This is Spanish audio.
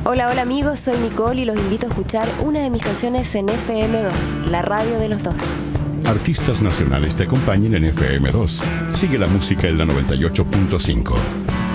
Hola, hola amigos, soy Nicole y los invito a escuchar una de mis canciones en FM2, la radio de los dos. Artistas nacionales te acompañan en FM2. Sigue la música en la 98.5.